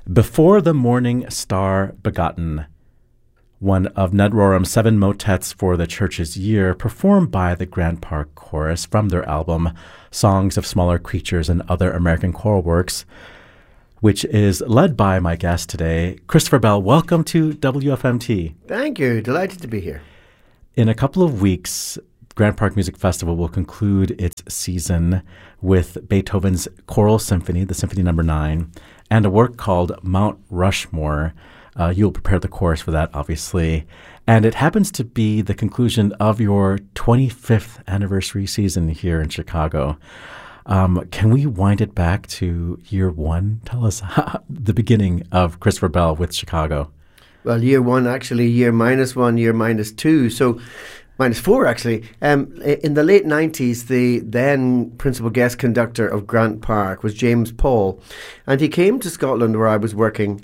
Before the Morning Star Begotten, one of Ned Rorum's 7 motets for the church's year, performed by the Grant Park Chorus from their album Songs of Smaller Creatures and Other American Choral Works, which is led by my guest today, Christopher Bell. Welcome to WFMT. Thank you. Delighted to be here. In a couple of weeks, Grant Park Music Festival will conclude its season with Beethoven's Choral Symphony, the Symphony No. 9, and a work called Mount Rushmore. You'll prepare the chorus for that, obviously. And it happens to be the conclusion of your 25th anniversary season here in Chicago. Can we wind it back to year one? Tell us the beginning of Christopher Bell with Chicago. Well, year one, actually, year -1, year -2. So -4, actually. In the late 90s, the then principal guest conductor of Grant Park was James Paul. And he came to Scotland, where I was working,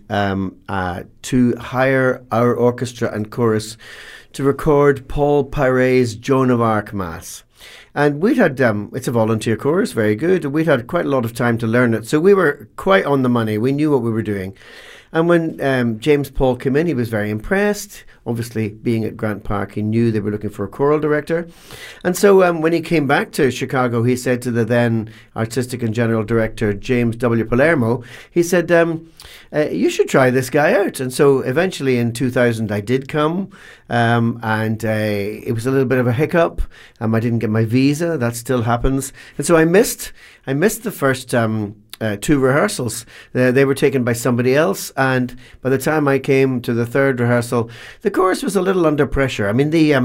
to hire our orchestra and chorus to record Paul Piret's Joan of Arc Mass. And we'd had, it's a volunteer chorus, very good. We'd had quite a lot of time to learn it. So we were quite on the money. We knew what we were doing. And when James Paul came in, he was very impressed. Obviously, being at Grant Park, he knew they were looking for a choral director. And so when he came back to Chicago, he said to the then artistic and general director, James W. Palermo, he said, you should try this guy out. And so eventually in 2000, I did come. And it was a little bit of a hiccup. I didn't get my visa. That still happens. And so I missed the first 2 rehearsals. They were taken by somebody else, and by the time I came to the 3rd rehearsal, the chorus was a little under pressure. I mean,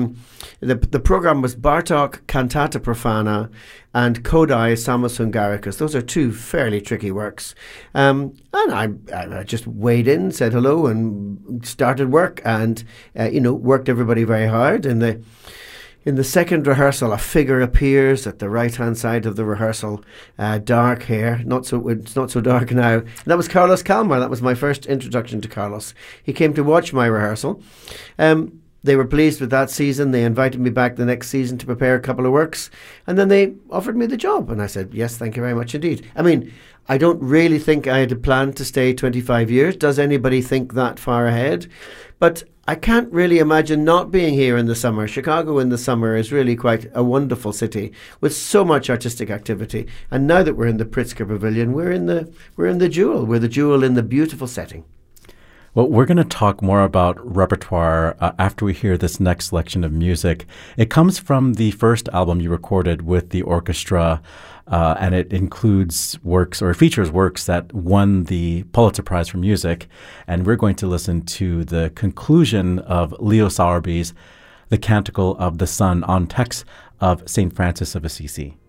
the program was Bartók Cantata Profana and Kodály Samos Hungaricus. Those are 2 fairly tricky works. And I just weighed in, said hello, and started work, and worked everybody very hard. In the 2nd rehearsal, a figure appears at the right-hand side of the rehearsal, dark hair. It's not so dark now. And that was Carlos Kalmar. That was my first introduction to Carlos. He came to watch my rehearsal. They were pleased with that season. They invited me back the next season to prepare a couple of works. And then they offered me the job. And I said, yes, thank you very much indeed. I mean, I don't really think I had a plan to stay 25 years. Does anybody think that far ahead? But I can't really imagine not being here in the summer. Chicago in the summer is really quite a wonderful city with so much artistic activity. And now that we're in the Pritzker Pavilion, we're in the Jewel. We're the Jewel in the beautiful setting. Well, we're going to talk more about repertoire after we hear this next selection of music. It comes from the first album you recorded with the orchestra, and it includes works or features works that won the Pulitzer Prize for Music. And we're going to listen to the conclusion of Leo Sowerby's The Canticle of the Sun on text of St. Francis of Assisi.